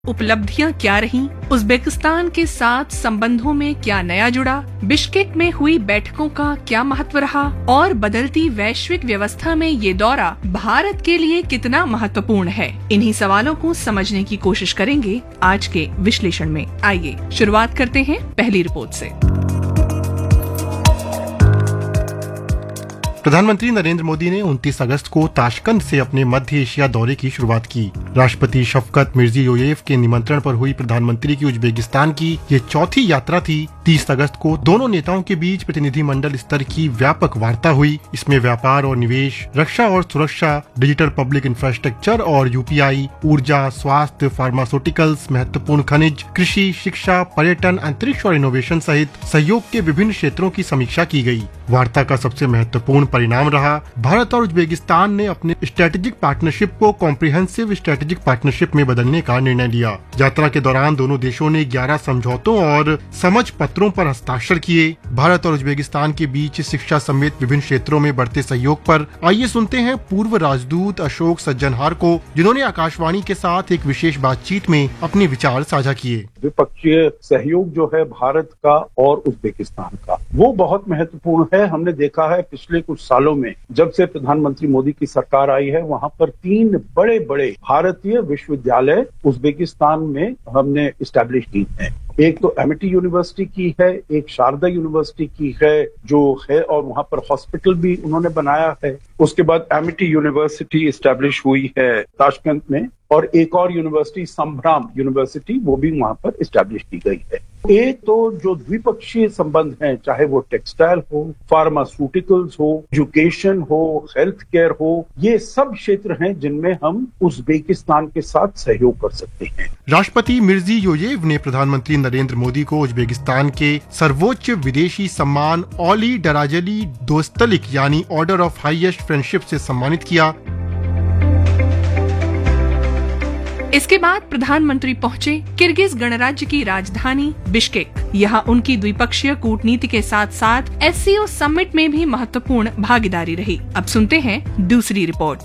उपलब्धियां क्या रहीं? उज़्बेकिस्तान के साथ संबंधों में क्या नया जुड़ा? बिश्केक में हुई बैठकों का क्या महत्व रहा? और बदलती वैश्विक व्यवस्था में ये दौरा भारत के लिए कितना महत्वपूर्ण है? इन्हीं सवालों को समझने की कोशिश करेंगे आज के विश्लेषण में। आइए शुरुआत करते हैं पहली रिपोर्ट से। प्रधानमंत्री नरेंद्र मोदी ने 29 अगस्त को ताशकंद से अपने मध्य एशिया दौरे की शुरुआत की। राष्ट्रपति शफकत मिर्जियोयेव के निमंत्रण पर हुई प्रधानमंत्री की उज़्बेकिस्तान की ये चौथी यात्रा थी। 30 अगस्त को दोनों नेताओं के बीच प्रतिनिधिमंडल स्तर की व्यापक वार्ता हुई। इसमें व्यापार और निवेश, रक्षा और सुरक्षा, डिजिटल पब्लिक इंफ्रास्ट्रक्चर और यूपीआई, ऊर्जा, स्वास्थ्य, फार्मास्यूटिकल्स, महत्वपूर्ण खनिज, कृषि, शिक्षा, पर्यटन, अंतरिक्ष और इनोवेशन सहित सहयोग के विभिन्न क्षेत्रों की समीक्षा की गई। वार्ता का सबसे महत्वपूर्ण परिणाम रहा भारत और उज़्बेकिस्तान ने अपने स्ट्रेटेजिक पार्टनरशिप को कॉम्प्रिहेंसिव स्ट्रेटेजिक पार्टनरशिप में बदलने का निर्णय लिया। यात्रा के दौरान दोनों देशों ने 11 समझौतों और समझ पत्रों पर हस्ताक्षर किए। भारत और उज़्बेकिस्तान के बीच शिक्षा समेत विभिन्न क्षेत्रों में बढ़ते सहयोग पर आइए सुनते हैं पूर्व राजदूत अशोक सज्जनहार को, जिन्होंने आकाशवाणी के साथ एक विशेष बातचीत में अपने विचार साझा किए। द्विपक्षीय सहयोग जो है भारत का और उज़्बेकिस्तान का, वो बहुत महत्वपूर्ण है। हमने देखा है पिछले कुछ सालों में जब से प्रधानमंत्री मोदी की सरकार आई है, वहां पर 3 बड़े बड़े भारतीय विश्वविद्यालय उज़्बेकिस्तान में हमने इस्टेब्लिश की हैं। एक तो एमिटी यूनिवर्सिटी की है, एक शारदा यूनिवर्सिटी की है जो है, और वहां पर हॉस्पिटल भी उन्होंने बनाया है। उसके बाद एमिटी यूनिवर्सिटी इस्टेब्लिश हुई है ताशकंद में, और एक और यूनिवर्सिटी संभ्राम यूनिवर्सिटी, वो भी वहां पर इस्टेब्लिश की गई है। एक तो जो द्विपक्षीय संबंध हैं, चाहे वो टेक्सटाइल हो, फार्मास्यूटिकल्स हो, एजुकेशन हो, हेल्थ केयर हो, ये सब क्षेत्र हैं जिनमें हम उज़्बेकिस्तान के साथ सहयोग कर सकते हैं। राष्ट्रपति मिर्जियोयेव ने प्रधानमंत्री नरेंद्र मोदी को उज़्बेकिस्तान के सर्वोच्च विदेशी सम्मान ओली डराजली दोस्तलिक यानी ऑर्डर ऑफ हाईएस्ट फ्रेंडशिप से सम्मानित किया। इसके बाद प्रधानमंत्री पहुंचे किर्गिज गणराज्य की राजधानी बिश्केक। यहाँ उनकी द्विपक्षीय कूटनीति के साथ साथ एससीओ समिट में भी महत्वपूर्ण भागीदारी रही। अब सुनते हैं दूसरी रिपोर्ट।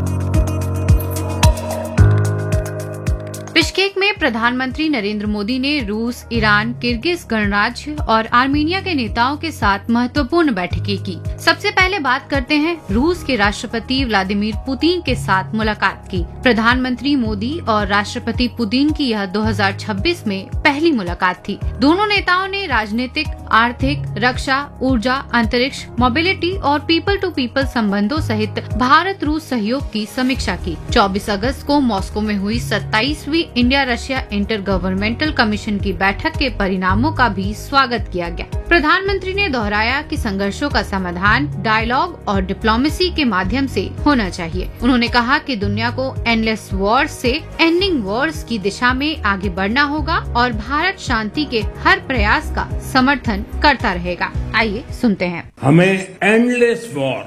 बिश्केक में प्रधानमंत्री नरेंद्र मोदी ने रूस, ईरान, किर्गिज गणराज्य और आर्मीनिया के नेताओं के साथ महत्वपूर्ण बैठकें की। सबसे पहले बात करते हैं रूस के राष्ट्रपति व्लादिमीर पुतिन के साथ मुलाकात की। प्रधानमंत्री मोदी और राष्ट्रपति पुतिन की यह 2026 में पहली मुलाकात थी। दोनों नेताओं ने राजनीतिक, आर्थिक, रक्षा, ऊर्जा, अंतरिक्ष, मोबिलिटी और पीपल टू पीपल संबंधों सहित भारत रूस सहयोग की समीक्षा की। 24 अगस्त को मॉस्को में हुई 27वीं India Russia inter governmental commission की बैठक के परिणामों का भी स्वागत किया गया। प्रधानमंत्री ने दोहराया कि संघर्षों का समाधान डायलॉग और डिप्लोमेसी के माध्यम से होना चाहिए। उन्होंने कहा कि दुनिया को एंडलेस वॉर्स से एंडिंग वॉर्स की दिशा में आगे बढ़ना होगा और भारत शांति के हर प्रयास का समर्थन करता रहेगा। आइए सुनते हैं। हमें एंडलेस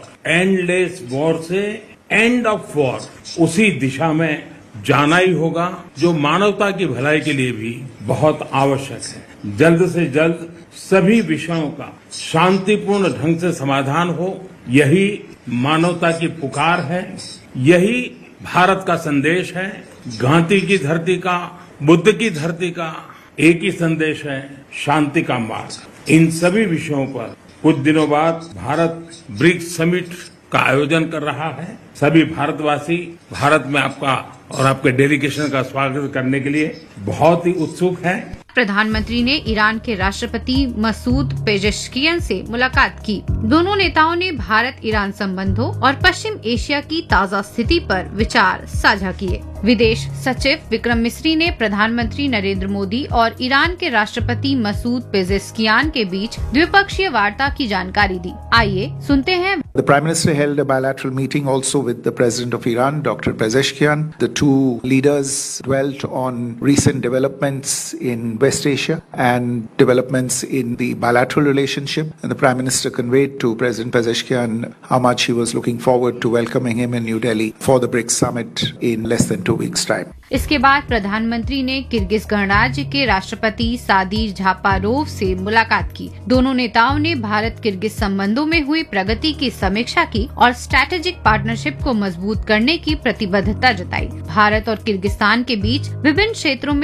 वॉर से एंड ऑफ वॉर, उसी दिशा में जाना ही होगा जो मानवता की भलाई के लिए भी बहुत आवश्यक है। जल्द से जल्द सभी विषयों का शांतिपूर्ण ढंग से समाधान हो, यही मानवता की पुकार है, यही भारत का संदेश है। गांधी की धरती का, बुद्ध की धरती का एक ही संदेश है, शांति का मार्ग। इन सभी विषयों पर कुछ दिनों बाद भारत ब्रिक्स समिट का आयोजन कर रहा है। सभी भारतवासी भारत में आपका और आपके डेलीगेशन का स्वागत करने के लिए बहुत ही उत्सुक हैं। प्रधानमंत्री ने ईरान के राष्ट्रपति मसूद पेजेश्कियन से मुलाकात की। दोनों नेताओं ने भारत ईरान संबंधों और पश्चिम एशिया की ताजा स्थिति पर विचार साझा किए। विदेश सचिव विक्रम मिस्री ने प्रधानमंत्री नरेंद्र मोदी और ईरान के राष्ट्रपति मसूद पेजेश्कियान के बीच द्विपक्षीय वार्ता की जानकारी दी। आइए सुनते हैं। The Prime Minister held a bilateral meeting also with the President of Iran, Dr. Pezeshkian. The two leaders dwelt on recent developments in West Asia and developments in the bilateral relationship. And the Prime Minister conveyed to President Pezeshkian how much he was looking forward to welcoming him in New Delhi for the BRICS summit in less than 2 weeks' time. इसके बाद प्रधानमंत्री ने Kyrgyz गणराज्य के राष्ट्रपति सादीर जापारोव से मुलाकात की। दोनों नेताओं ने भारत किर्गिज संबंधों में हुई प्रगति की समीक्षा की और स्ट्रैटेजिक पार्टनरशिप को मजबूत करने की प्रतिबद्धता जताई। भारत और किर्गिस्तान के बीच विभिन्न क्षेत्रों में